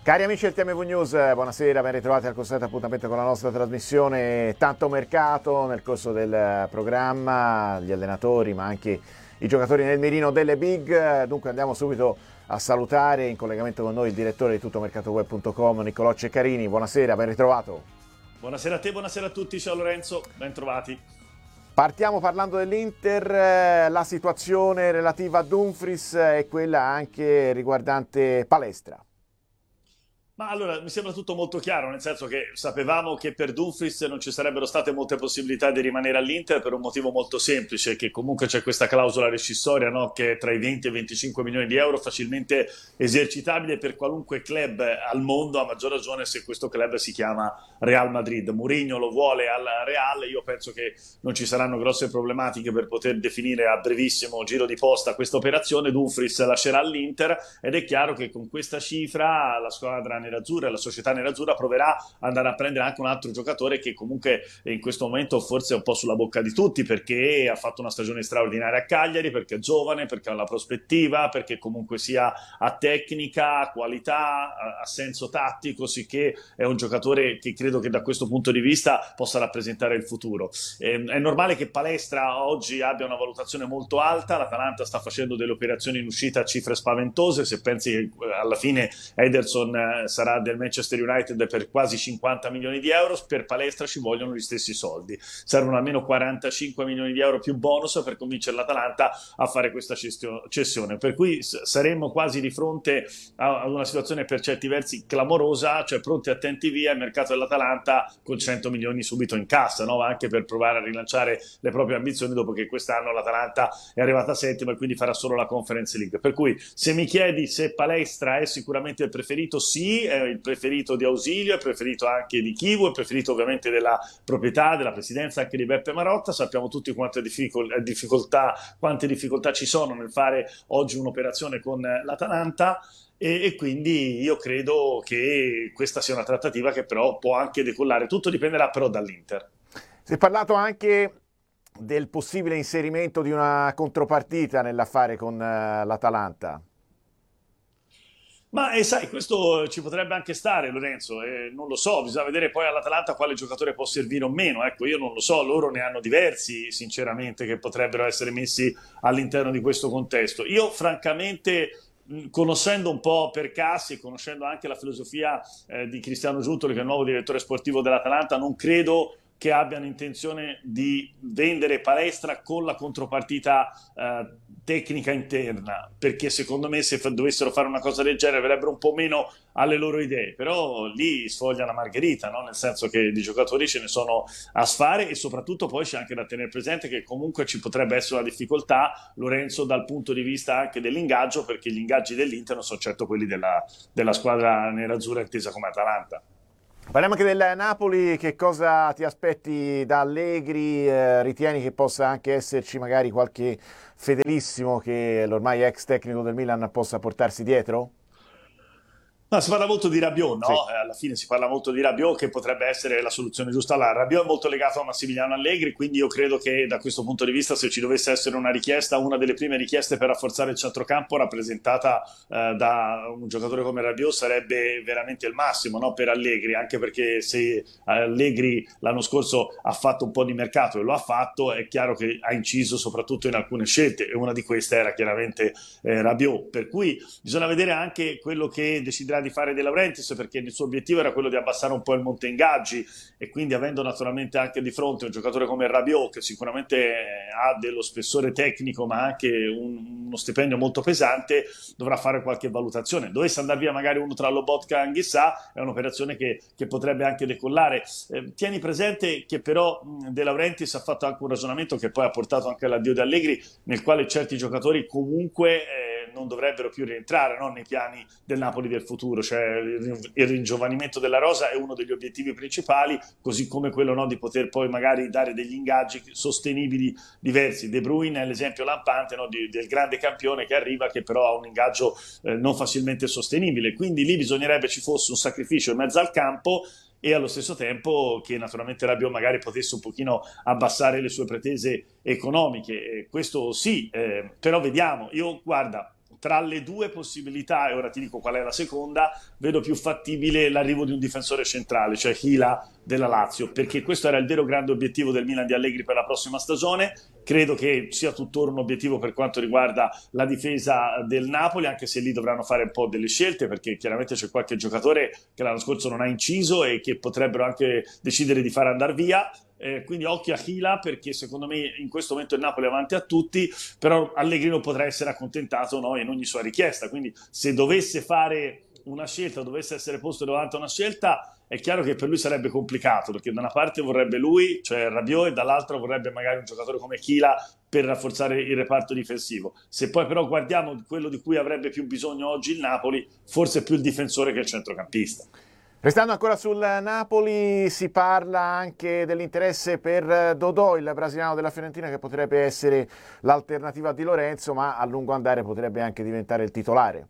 Cari amici del TMV News, buonasera, ben ritrovati al consueto appuntamento con la nostra trasmissione. Tanto mercato nel corso del programma, gli allenatori ma anche i giocatori nel mirino delle big. Dunque andiamo subito a salutare in collegamento con noi il direttore di tuttomercatoweb.com, Niccolò Ceccarini. Buonasera, ben ritrovato. Buonasera a te, buonasera a tutti, ciao Lorenzo, ben trovati. Partiamo parlando dell'Inter, la situazione relativa a Dumfries è quella anche riguardante Palestra. Ma allora, mi sembra tutto molto chiaro, nel senso che sapevamo che per Dumfries non ci sarebbero state molte possibilità di rimanere all'Inter per un motivo molto semplice, che comunque c'è questa clausola rescissoria, no? Che è tra i 20 e i 25 milioni di euro, facilmente esercitabile per qualunque club al mondo, a maggior ragione se questo club si chiama Real Madrid. Mourinho lo vuole al Real, io penso che non ci saranno grosse problematiche per poter definire a brevissimo giro di posta questa operazione. Dumfries lascerà l'Inter ed è chiaro che con questa cifra la squadra nerazzurra e la società nerazzurra proverà ad andare a prendere anche un altro giocatore che comunque in questo momento forse è un po' sulla bocca di tutti, perché ha fatto una stagione straordinaria a Cagliari, perché è giovane, perché ha la prospettiva, perché comunque sia a tecnica, a qualità, a senso tattico, sicché è un giocatore che credo che da questo punto di vista possa rappresentare il futuro. È normale che Palestra oggi abbia una valutazione molto alta, l'Atalanta sta facendo delle operazioni in uscita a cifre spaventose, se pensi che alla fine Ederson sarà del Manchester United per quasi 50 milioni di euro, per Palestra ci vogliono gli stessi soldi, servono almeno 45 milioni di euro più bonus per convincere l'Atalanta a fare questa cessione, per cui saremmo quasi di fronte ad una situazione per certi versi clamorosa, cioè pronti attenti via il mercato dell'Atalanta con 100 milioni subito in cassa, no? Anche per provare a rilanciare le proprie ambizioni dopo che quest'anno l'Atalanta è arrivata settima e quindi farà solo la Conference League. Per cui se mi chiedi se Palestra è sicuramente il preferito, sì, è il preferito di Ausilio, è il preferito anche di Chivu, è il preferito ovviamente della proprietà, della presidenza, anche di Beppe Marotta. Sappiamo tutti quante difficoltà ci sono nel fare oggi un'operazione con l'Atalanta e quindi io credo che questa sia una trattativa che però può anche decollare, tutto dipenderà però dall'Inter. Si è parlato anche del possibile inserimento di una contropartita nell'affare con l'Atalanta. Ma sai, questo ci potrebbe anche stare, Lorenzo, non lo so, bisogna vedere poi all'Atalanta quale giocatore può servire o meno, ecco, io non lo so, loro ne hanno diversi, sinceramente, che potrebbero essere messi all'interno di questo contesto. Io, francamente, conoscendo un po' Percassi e conoscendo anche la filosofia di Cristiano Giuntoli, che è il nuovo direttore sportivo dell'Atalanta, non credo che abbiano intenzione di vendere Palestra con la contropartita tecnica interna, perché secondo me se dovessero fare una cosa del genere verrebbero un po' meno alle loro idee, però lì sfoglia la margherita, no? Nel senso che di giocatori ce ne sono a sfare e soprattutto poi c'è anche da tenere presente che comunque ci potrebbe essere una difficoltà, Lorenzo, dal punto di vista anche dell'ingaggio, perché gli ingaggi dell'Inter non sono certo quelli della squadra nerazzurra intesa come Atalanta. Parliamo anche del Napoli, che cosa ti aspetti da Allegri? Ritieni che possa anche esserci magari qualche fedelissimo che l'ormai ex tecnico del Milan possa portarsi dietro? No, si parla molto di Rabiot, Sì. no? Alla fine si parla molto di Rabiot, che potrebbe essere la soluzione giusta. Allora, Rabiot è molto legato a Massimiliano Allegri, quindi io credo che da questo punto di vista, se ci dovesse essere una richiesta, una delle prime richieste per rafforzare il centrocampo rappresentata da un giocatore come Rabiot sarebbe veramente il massimo, no? Per Allegri, anche perché se Allegri l'anno scorso ha fatto un po' di mercato e lo ha fatto, è chiaro che ha inciso soprattutto in alcune scelte e una di queste era chiaramente Rabiot, per cui bisogna vedere anche quello che deciderà di fare De Laurentiis, perché il suo obiettivo era quello di abbassare un po' il monte ingaggi e quindi avendo naturalmente anche di fronte un giocatore come Rabiot che sicuramente ha dello spessore tecnico ma anche uno stipendio molto pesante, dovrà fare qualche valutazione. Dovesse andare via magari uno tra Lobotka e Anghissà, è un'operazione che potrebbe anche decollare. Tieni presente che però De Laurentiis ha fatto anche un ragionamento che poi ha portato anche all'addio di Allegri, nel quale certi giocatori comunque non dovrebbero più rientrare, no? Nei piani del Napoli del futuro, cioè il ringiovanimento della rosa è uno degli obiettivi principali, così come quello, no, di poter poi magari dare degli ingaggi sostenibili diversi. De Bruyne è l'esempio lampante, no, del grande campione che arriva, che però ha un ingaggio non facilmente sostenibile, quindi lì bisognerebbe ci fosse un sacrificio in mezzo al campo e allo stesso tempo che naturalmente Rabiot magari potesse un pochino abbassare le sue pretese economiche, questo sì, però vediamo, io guarda, tra le due possibilità, e ora ti dico qual è la seconda, vedo più fattibile l'arrivo di un difensore centrale, cioè Hila della Lazio, perché questo era il vero grande obiettivo del Milan di Allegri per la prossima stagione. Credo che sia tuttora un obiettivo per quanto riguarda la difesa del Napoli, anche se lì dovranno fare un po' delle scelte, perché chiaramente c'è qualche giocatore che l'anno scorso non ha inciso e che potrebbero anche decidere di far andare via. Quindi occhio a Hila, perché secondo me in questo momento il Napoli è avanti a tutti, però Allegri non potrà essere accontentato, no, in ogni sua richiesta. Quindi se dovesse fare una scelta, dovesse essere posto davanti a una scelta, è chiaro che per lui sarebbe complicato, perché da una parte vorrebbe lui, cioè Rabiot, e dall'altra vorrebbe magari un giocatore come Hila per rafforzare il reparto difensivo. Se poi però guardiamo quello di cui avrebbe più bisogno oggi il Napoli, forse è più il difensore che il centrocampista. Restando ancora sul Napoli, si parla anche dell'interesse per Dodò, il brasiliano della Fiorentina, che potrebbe essere l'alternativa di Lorenzo, ma a lungo andare potrebbe anche diventare il titolare.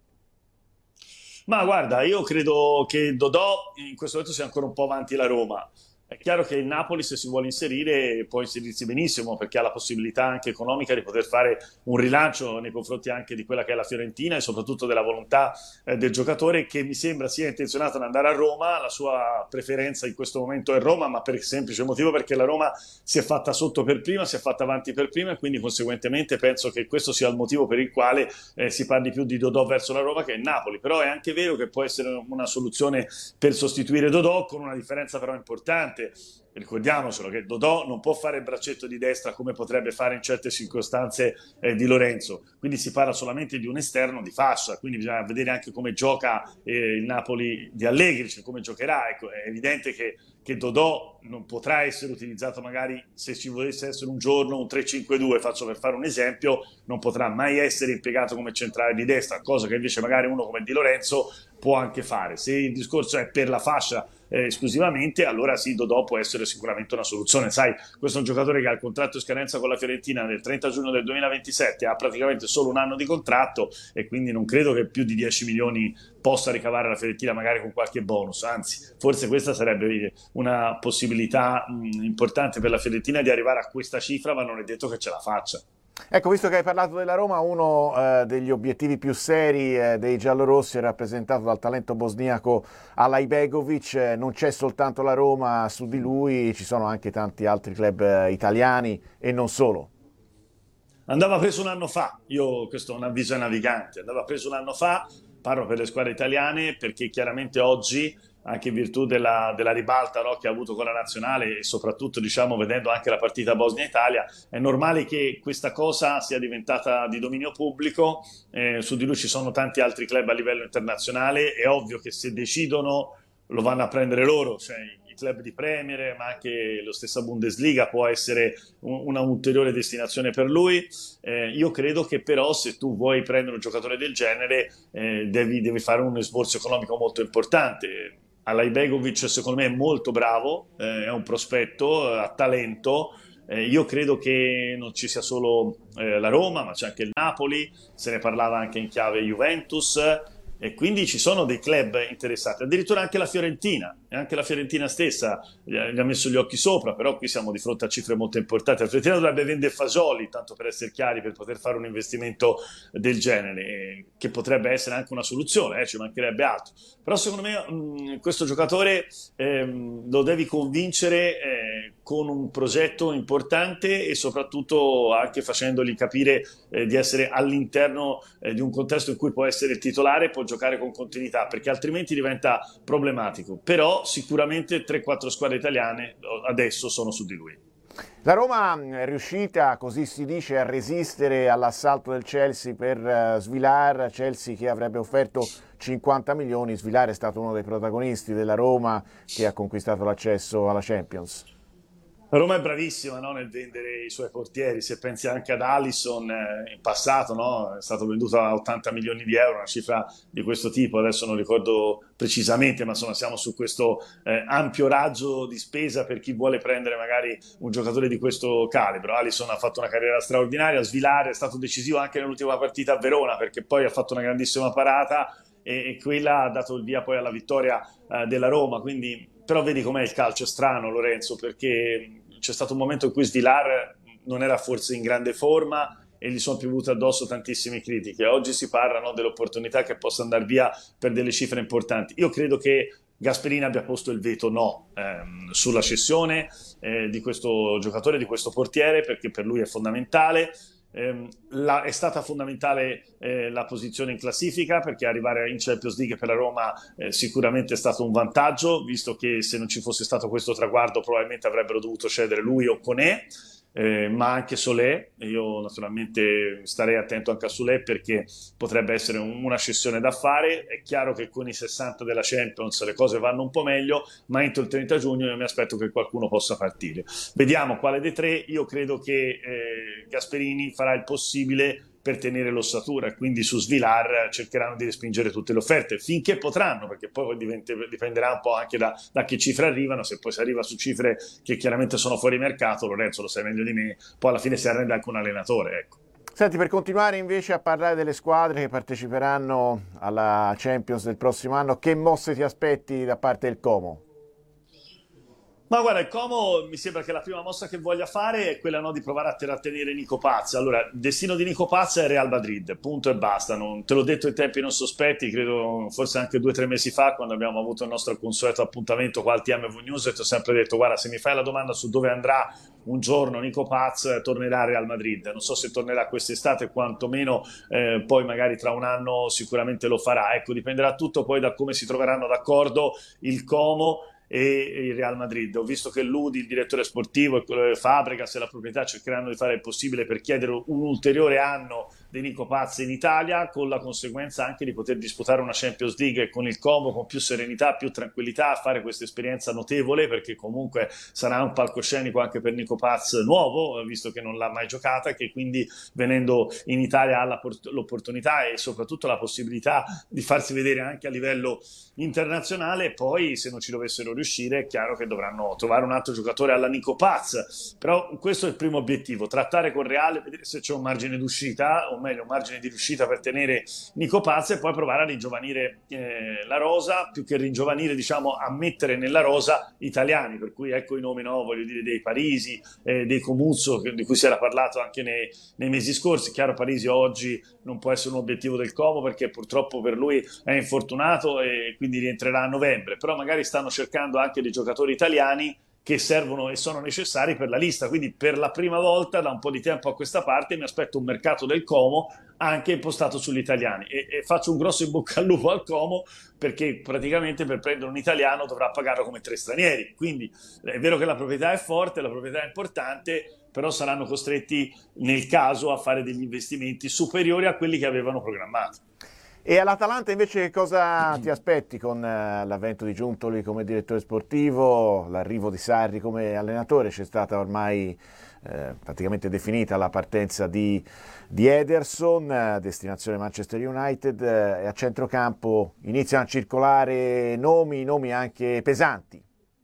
Ma guarda, io credo che Dodò in questo momento sia ancora un po' avanti la Roma. È chiaro che il Napoli, se si vuole inserire, può inserirsi benissimo, perché ha la possibilità anche economica di poter fare un rilancio nei confronti anche di quella che è la Fiorentina e soprattutto della volontà del giocatore, che mi sembra sia intenzionato ad andare a Roma. La sua preferenza in questo momento è Roma, ma per il semplice motivo perché la Roma si è fatta sotto per prima, si è fatta avanti per prima, e quindi conseguentemente penso che questo sia il motivo per il quale si parli più di Dodò verso la Roma che il Napoli. Però è anche vero che può essere una soluzione per sostituire Dodò, con una differenza però importante. Ricordiamocelo che Dodò non può fare il braccetto di destra come potrebbe fare in certe circostanze di Lorenzo, quindi si parla solamente di un esterno di fascia, quindi bisogna vedere anche come gioca il Napoli di Allegri, cioè come giocherà. Ecco, è evidente che Dodò non potrà essere utilizzato, magari se ci volesse essere un giorno un 3-5-2, faccio per fare un esempio, non potrà mai essere impiegato come centrale di destra, cosa che invece magari uno come Di Lorenzo può anche fare. Se il discorso è per la fascia esclusivamente, allora sì, Dodò può essere sicuramente una soluzione. Sai, questo è un giocatore che ha il contratto in scadenza con la Fiorentina nel 30 giugno del 2027, ha praticamente solo un anno di contratto, e quindi non credo che più di 10 milioni possa ricavare la Fiorentina, magari con qualche bonus. Anzi, forse questa sarebbe una possibilità importante per la Fiorentina di arrivare a questa cifra, ma non è detto che ce la faccia. Ecco, visto che hai parlato della Roma, uno degli obiettivi più seri dei giallorossi è rappresentato dal talento bosniaco Alaibegovic. Non c'è soltanto la Roma su di lui, ci sono anche tanti altri club italiani e non solo. Andava preso un anno fa, io questo è un avviso ai naviganti, andava preso un anno fa, parlo per le squadre italiane, perché chiaramente oggi, anche in virtù della ribalta, no, che ha avuto con la nazionale, e soprattutto diciamo vedendo anche la partita Bosnia-Italia, è normale che questa cosa sia diventata di dominio pubblico. Su di lui ci sono tanti altri club a livello internazionale, è ovvio che se decidono lo vanno a prendere loro, cioè i club di Premier, ma anche lo stessa Bundesliga può essere una ulteriore destinazione per lui. Io credo che però, se tu vuoi prendere un giocatore del genere, devi fare un esborso economico molto importante. Alaibegovic secondo me è molto bravo, è un prospetto, ha talento. Io credo che non ci sia solo la Roma, ma c'è anche il Napoli, se ne parlava anche in chiave Juventus, e quindi ci sono dei club interessati, addirittura anche la Fiorentina, e anche la Fiorentina stessa gli ha messo gli occhi sopra. Però qui siamo di fronte a cifre molto importanti. La Fiorentina dovrebbe vendere Fasoli, tanto per essere chiari, per poter fare un investimento del genere, che potrebbe essere anche una soluzione, ci mancherebbe altro. Però secondo me questo giocatore lo devi convincere con un progetto importante, e soprattutto anche facendogli capire di essere all'interno di un contesto in cui può essere titolare, può giocare con continuità, perché altrimenti diventa problematico. Però sicuramente 3-4 squadre italiane adesso sono su di lui. La Roma è riuscita, così si dice, a resistere all'assalto del Chelsea per Svilar, Chelsea che avrebbe offerto 50 milioni, Svilar è stato uno dei protagonisti della Roma che ha conquistato l'accesso alla Champions. La Roma è bravissima, no, nel vendere i suoi portieri. Se pensi anche ad Alisson, in passato, no, è stato venduto a 80 milioni di euro, una cifra di questo tipo, adesso non ricordo precisamente, ma insomma siamo su questo ampio raggio di spesa per chi vuole prendere magari un giocatore di questo calibro. Alisson ha fatto una carriera straordinaria, Svilare è stato decisivo anche nell'ultima partita a Verona, perché poi ha fatto una grandissima parata, e quella ha dato il via poi alla vittoria della Roma. Quindi, però vedi com'è il calcio, è strano, Lorenzo, perché c'è stato un momento in cui Svilar non era forse in grande forma, e gli sono piovute addosso tantissime critiche. Oggi si parla, no, dell'opportunità che possa andare via per delle cifre importanti. Io credo che Gasperini abbia posto il veto no sulla cessione di questo giocatore, di questo portiere, perché per lui è fondamentale. È stata fondamentale la posizione in classifica, perché arrivare in Champions League per la Roma sicuramente è stato un vantaggio, visto che se non ci fosse stato questo traguardo probabilmente avrebbero dovuto cedere lui o Koné. Ma anche Solé. Io naturalmente starei attento anche a Solé, perché potrebbe essere una cessione da fare. È chiaro che con i 60 della Champions le cose vanno un po' meglio, ma entro il 30 giugno io mi aspetto che qualcuno possa partire. Vediamo quale dei tre. Io credo che Gasperini farà il possibile per tenere l'ossatura, e quindi su Svilar cercheranno di respingere tutte le offerte finché potranno, perché poi dipenderà un po' anche da che cifre arrivano. Se poi si arriva su cifre che chiaramente sono fuori mercato, Lorenzo lo sai meglio di me, poi alla fine si arrende anche un allenatore, ecco. Senti, per continuare invece a parlare delle squadre che parteciperanno alla Champions del prossimo anno, che mosse ti aspetti da parte del Como? Ma guarda, il Como mi sembra che la prima mossa che voglia fare è quella, no, di provare a trattenere Nico Paz. Allora, il destino di Nico Paz è il Real Madrid, punto e basta. Te l'ho detto in tempi non sospetti, credo forse anche 2 o 3 mesi fa, quando abbiamo avuto il nostro consueto appuntamento qua al TMV News, e ti ho sempre detto: guarda, se mi fai la domanda su dove andrà un giorno Nico Paz, tornerà al Real Madrid. Non so se tornerà quest'estate, quantomeno poi magari tra un anno sicuramente lo farà. Ecco, dipenderà tutto poi da come si troveranno d'accordo il Como e il Real Madrid. Ho visto che Ludi, il direttore sportivo, e Fabregas e la proprietà cercheranno di fare il possibile per chiedere un ulteriore anno di Nico Paz in Italia, con la conseguenza anche di poter disputare una Champions League con il Como con più serenità, più tranquillità, a fare questa esperienza notevole, perché comunque sarà un palcoscenico anche per Nico Paz nuovo, visto che non l'ha mai giocata, che quindi venendo in Italia ha l'opportunità e soprattutto la possibilità di farsi vedere anche a livello internazionale. Poi se non ci dovessero riuscire è chiaro che dovranno trovare un altro giocatore alla Nico Paz, però questo è il primo obiettivo: trattare con Real, vedere se c'è un margine d'uscita, o meglio un margine di riuscita per tenere Nico Paz, e poi provare a ringiovanire la rosa, più che ringiovanire, diciamo, a mettere nella rosa italiani, per cui ecco i nomi, no, voglio dire, dei Parisi, dei Comuzzo, di cui si era parlato anche nei mesi scorsi. Chiaro, Parisi oggi non può essere un obiettivo del Como, perché purtroppo per lui è infortunato e quindi rientrerà a novembre, però magari stanno cercando anche dei giocatori italiani che servono e sono necessari per la lista. Quindi per la prima volta da un po' di tempo a questa parte mi aspetto un mercato del Como anche impostato sugli italiani, e faccio un grosso in bocca al lupo al Como, perché praticamente per prendere un italiano dovrà pagarlo come 3 stranieri. Quindi è vero che la proprietà è forte, la proprietà è importante, però saranno costretti nel caso a fare degli investimenti superiori a quelli che avevano programmato. E all'Atalanta invece cosa ti aspetti con l'avvento di Giuntoli come direttore sportivo, l'arrivo di Sarri come allenatore? C'è stata ormai praticamente definita la partenza di Ederson, destinazione Manchester United, e a centrocampo iniziano a circolare nomi anche pesanti.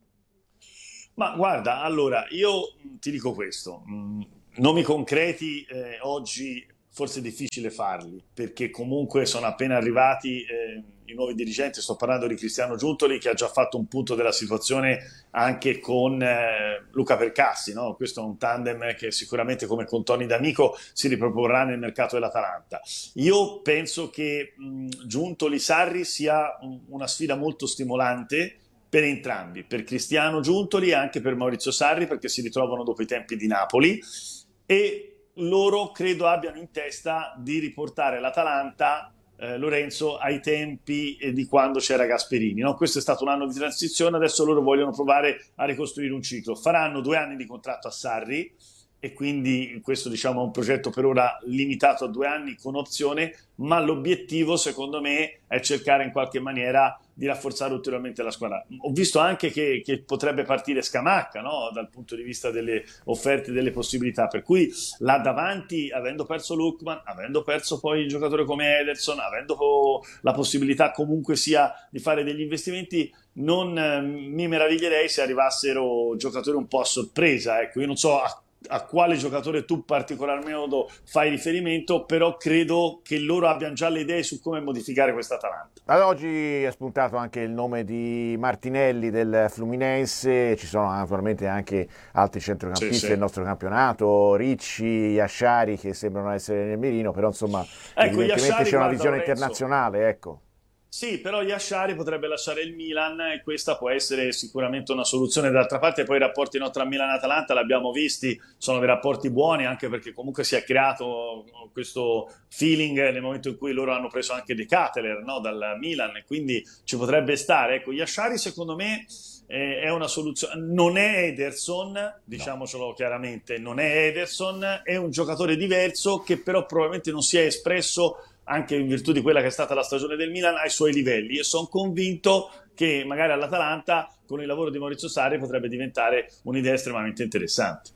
Ma guarda, allora, io ti dico questo: nomi concreti oggi forse è difficile farli, perché comunque sono appena arrivati i nuovi dirigenti. Sto parlando di Cristiano Giuntoli, che ha già fatto un punto della situazione anche con Luca Percassi, no? Questo è un tandem che sicuramente, come con Toni D'Amico, si riproporrà nel mercato dell'Atalanta. Io penso che Giuntoli-Sarri sia una sfida molto stimolante per entrambi, per Cristiano Giuntoli e anche per Maurizio Sarri, perché si ritrovano dopo i tempi di Napoli, e loro credo abbiano in testa di riportare l'Atalanta, Lorenzo, ai tempi di quando c'era Gasperini, no? Questo è stato un anno di transizione, adesso loro vogliono provare a ricostruire un ciclo. Faranno 2 anni di contratto a Sarri, e quindi questo, diciamo, è un progetto per ora limitato a 2 anni con opzione, ma l'obiettivo secondo me è cercare in qualche maniera di rafforzare ulteriormente la squadra. Ho visto anche che potrebbe partire Scamacca, no? Dal punto di vista delle offerte e delle possibilità, per cui là davanti, avendo perso Lookman, avendo perso poi il giocatore come Ederson, avendo la possibilità comunque sia di fare degli investimenti, non mi meraviglierei se arrivassero giocatori un po' a sorpresa. Ecco, io non so a quale giocatore tu particolarmente fai riferimento, però credo che loro abbiano già le idee su come modificare questa Atalanta. Ad oggi è spuntato anche il nome di Martinelli del Fluminense, ci sono naturalmente anche altri Sì, centrocampisti del sì. nostro campionato, Ricci, Yashari che sembrano essere nel mirino, però insomma Ecco, evidentemente Yashari, c'è una guarda visione Lorenzo, internazionale, ecco. sì, però Yashari potrebbe lasciare il Milan e questa può essere sicuramente una soluzione. D'altra parte poi i rapporti no, tra Milan e Atalanta l'abbiamo visti, sono dei rapporti buoni anche perché comunque si è creato questo feeling nel momento in cui loro hanno preso anche De Ketelaere, no, dal Milan e quindi ci potrebbe stare. Ecco, Yashari secondo me è una soluzione, non è Ederson, No. diciamocelo chiaramente, non è Ederson, è un giocatore diverso che però probabilmente non si è espresso anche in virtù di quella che è stata la stagione del Milan ai suoi livelli e sono convinto che magari all'Atalanta con il lavoro di Maurizio Sarri potrebbe diventare un'idea estremamente interessante.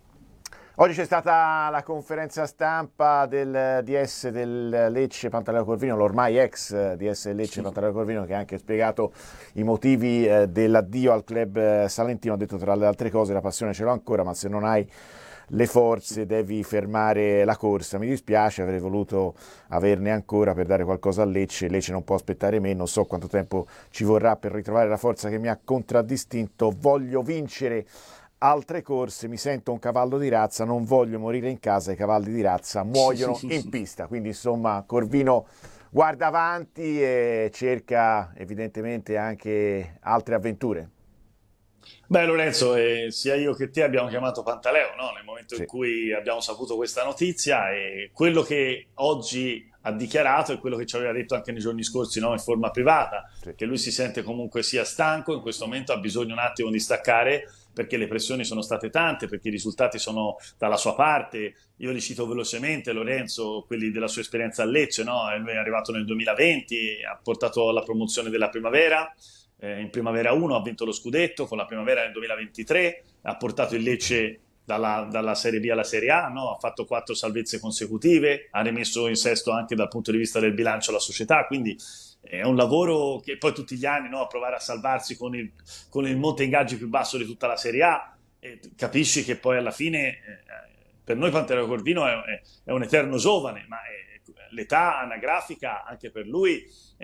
Oggi c'è stata la conferenza stampa del DS del Lecce Pantaleo Corvino, l'ormai ex DS del Lecce Pantaleo Corvino, che ha anche spiegato i motivi dell'addio al club salentino. Ha detto tra le altre cose: la passione ce l'ho ancora, ma se non hai le forze devi fermare la corsa. Mi dispiace, avrei voluto averne ancora per dare qualcosa a Lecce. Lecce non può aspettare me, non so quanto tempo ci vorrà per ritrovare la forza che mi ha contraddistinto. Voglio vincere altre corse, mi sento un cavallo di razza, non voglio morire in casa, i cavalli di razza muoiono in pista. Quindi insomma Corvino guarda avanti e cerca evidentemente anche altre avventure. Beh, Lorenzo, sia io che te abbiamo chiamato Pantaleo, no? Nel momento in Sì, cui abbiamo saputo questa notizia e quello che oggi ha dichiarato e quello che ci aveva detto anche nei giorni scorsi, no? In forma privata, sì. che lui si sente comunque sia stanco, in questo momento ha bisogno un attimo di staccare perché le pressioni sono state tante, perché i risultati sono dalla sua parte. Io li cito velocemente, Lorenzo, quelli della sua esperienza a Lecce, no? Lui è arrivato nel 2020, ha portato alla promozione della primavera, in Primavera 1 ha vinto lo scudetto, con la Primavera nel 2023 ha portato il Lecce dalla Serie B alla Serie A, no? Ha fatto 4 salvezze consecutive, ha rimesso in sesto anche dal punto di vista del bilancio la società, quindi è un lavoro che poi tutti gli anni, no? A provare a salvarsi con il monte ingaggi più basso di tutta la Serie A, e capisci che poi alla fine per noi Pantera Corvino è un eterno giovane, ma l'età anagrafica anche per lui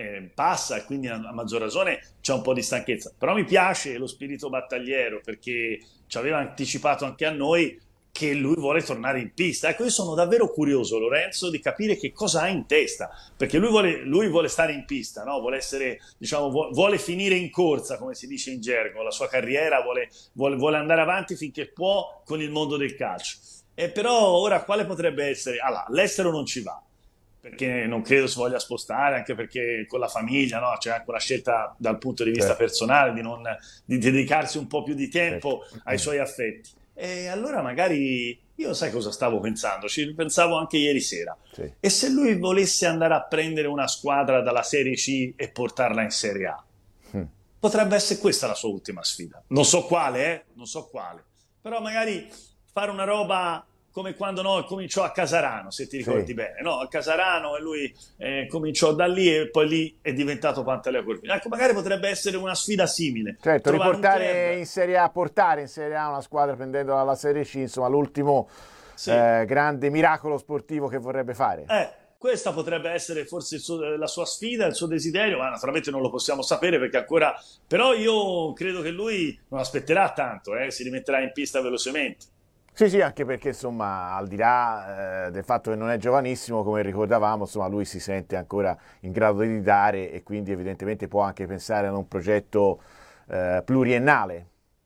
passa e quindi a maggior ragione c'è un po' di stanchezza. Però mi piace lo spirito battagliero perché ci aveva anticipato anche a noi che lui vuole tornare in pista. Ecco, io sono davvero curioso, Lorenzo, di capire che cosa ha in testa, perché lui vuole stare in pista, no? Vuole essere, diciamo, vuole finire in corsa, come si dice in gergo, la sua carriera, vuole andare avanti finché può con il mondo del calcio. E però ora quale potrebbe essere? Allora, l'estero non ci va, perché non credo si voglia spostare, anche perché con la famiglia, no? C'è anche una scelta dal punto di vista Certo, personale di dedicarsi un po' più di certo. tempo ai suoi affetti. E allora magari io sai cosa stavo pensando? Ci pensavo anche ieri sera. Sì. E se lui volesse andare a prendere una squadra dalla Serie C e portarla in Serie A? Mm. Potrebbe essere questa la sua ultima sfida. Non so quale, non so quale. Però magari fare una roba come quando no, cominciò a Casarano, se ti Sì. ricordi bene, no? A Casarano e lui cominciò da lì e poi lì è diventato Pantaleo Corvino. Ecco, magari potrebbe essere una sfida simile, Certo, trovare un riportare club. in Serie A, portare in Serie A una squadra prendendola alla Serie C, insomma l'ultimo Sì, grande miracolo sportivo che vorrebbe fare. questa potrebbe essere forse la sua sfida, il suo desiderio, ma naturalmente non lo possiamo sapere perché ancora. Però io credo che lui non aspetterà tanto, si rimetterà in pista velocemente. Sì, sì, anche perché insomma al di là del fatto che non è giovanissimo, come ricordavamo, insomma lui si sente ancora in grado di dare e quindi evidentemente può anche pensare ad un progetto pluriennale.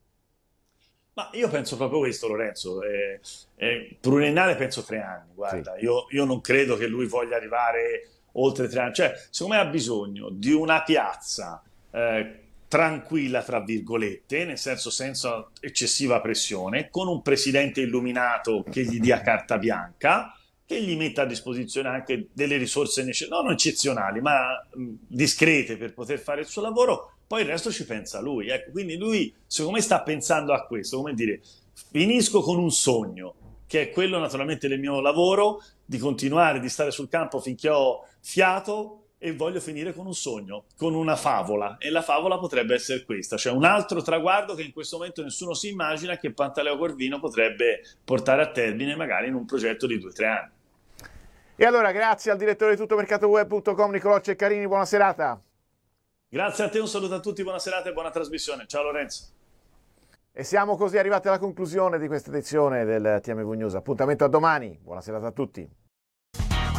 Ma io penso proprio questo, Lorenzo. Pluriennale penso 3 anni. Sì, Guarda, io non credo che lui voglia arrivare oltre 3 anni. Cioè, secondo me ha bisogno di una piazza tranquilla, tra virgolette, nel senso senza eccessiva pressione, con un presidente illuminato che gli dia carta bianca, che gli metta a disposizione anche delle risorse non eccezionali, ma discrete per poter fare il suo lavoro, poi il resto ci pensa lui. Ecco, quindi lui, secondo me, sta pensando a questo, come dire, finisco con un sogno, che è quello naturalmente del mio lavoro, di continuare, di stare sul campo finché ho fiato, e voglio finire con un sogno, con una favola, e la favola potrebbe essere questa, cioè un altro traguardo che in questo momento nessuno si immagina che Pantaleo Corvino potrebbe portare a termine magari in un progetto di 2 o 3 anni. E allora grazie al direttore di tuttomercatoweb.com Nicolò Ceccarini, buona serata. Grazie a te, un saluto a tutti, buona serata e buona trasmissione. Ciao Lorenzo. E siamo così arrivati alla conclusione di questa edizione del TMV News. Appuntamento a domani, buona serata a tutti.